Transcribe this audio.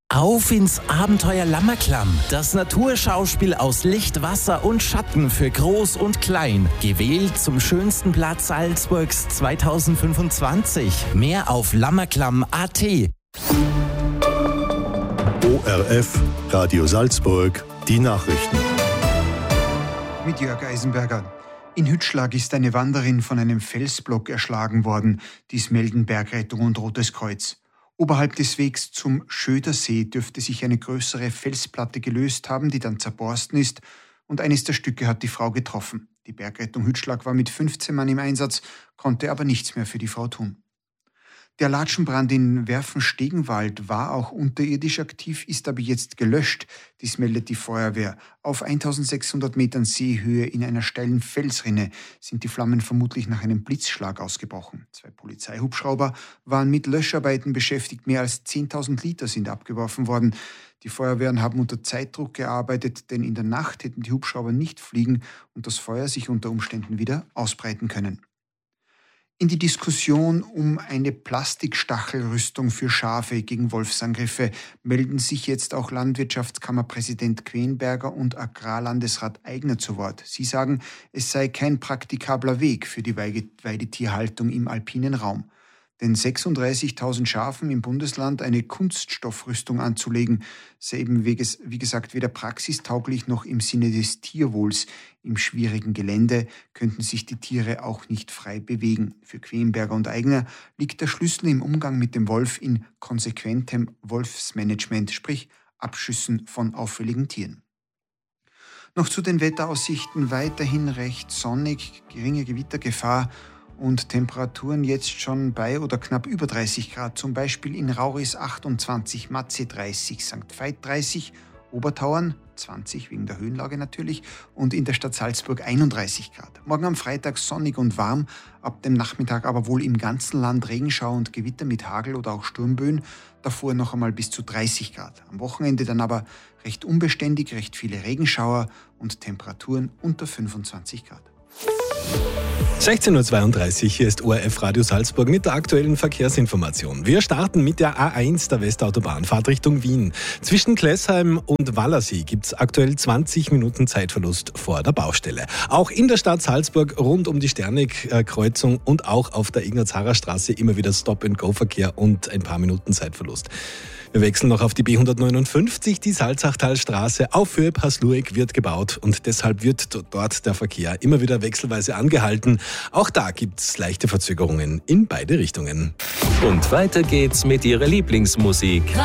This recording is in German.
Auf ins Abenteuer Lammerklamm. Das Naturschauspiel aus Licht, Wasser und Schatten für Groß und Klein. Gewählt zum schönsten Platz Salzburgs 2025. Mehr auf lammerklamm.at. ORF Radio Salzburg, die Nachrichten. Mit Jörg Eisenberger. In Hütschlag ist eine Wanderin von einem Felsblock erschlagen worden. Dies melden Bergrettung und Rotes Kreuz. Oberhalb des Wegs zum Schödersee dürfte sich eine größere Felsplatte gelöst haben, die dann zerborsten ist, und eines der Stücke hat die Frau getroffen. Die Bergrettung Hütschlag war mit 15 Mann im Einsatz, konnte aber nichts mehr für die Frau tun. Der Latschenbrand in Werfen-Stegenwald war auch unterirdisch aktiv, ist aber jetzt gelöscht. Dies meldet die Feuerwehr. Auf 1600 Metern Seehöhe in einer steilen Felsrinne sind die Flammen vermutlich nach einem Blitzschlag ausgebrochen. 2 Polizeihubschrauber waren mit Löscharbeiten beschäftigt. Mehr als 10.000 Liter sind abgeworfen worden. Die Feuerwehren haben unter Zeitdruck gearbeitet, denn in der Nacht hätten die Hubschrauber nicht fliegen und das Feuer sich unter Umständen wieder ausbreiten können. In die Diskussion um eine Plastikstachelrüstung für Schafe gegen Wolfsangriffe melden sich jetzt auch Landwirtschaftskammerpräsident Quenberger und Agrarlandesrat Aigner zu Wort. Sie sagen, es sei kein praktikabler Weg für die Weidetierhaltung im alpinen Raum. Den 36.000 Schafen im Bundesland eine Kunststoffrüstung anzulegen, sei eben wie gesagt weder praxistauglich noch im Sinne des Tierwohls. Im schwierigen Gelände könnten sich die Tiere auch nicht frei bewegen. Für Quenberger und Aigner liegt der Schlüssel im Umgang mit dem Wolf in konsequentem Wolfsmanagement, sprich Abschüssen von auffälligen Tieren. Noch zu den Wetteraussichten: weiterhin recht sonnig, geringe Gewittergefahr und Temperaturen jetzt schon bei oder knapp über 30 Grad, zum Beispiel in Rauris 28, Matze 30, St. Veit 30, Obertauern 20 wegen der Höhenlage natürlich und in der Stadt Salzburg 31 Grad. Morgen am Freitag sonnig und warm, ab dem Nachmittag aber wohl im ganzen Land Regenschauer und Gewitter mit Hagel oder auch Sturmböen, davor noch einmal bis zu 30 Grad. Am Wochenende dann aber recht unbeständig, recht viele Regenschauer und Temperaturen unter 25 Grad. 16.32 Uhr, hier ist ORF Radio Salzburg mit der aktuellen Verkehrsinformation. Wir starten mit der A1 der Westautobahn, Fahrt Richtung Wien. Zwischen Klessheim und Wallersee gibt es aktuell 20 Minuten Zeitverlust vor der Baustelle. Auch in der Stadt Salzburg rund um die Sternig-Kreuzung und auch auf der Ignaz-Harrer-Straße immer wieder Stop-and-Go-Verkehr und ein paar Minuten Zeitverlust. Wir wechseln noch auf die B159, die Salzachtalstraße auf Höhe Passlueck wird gebaut und deshalb wird dort der Verkehr immer wieder wechselweise angehalten. Auch da gibt es leichte Verzögerungen in beide Richtungen. Und weiter geht's mit Ihrer Lieblingsmusik.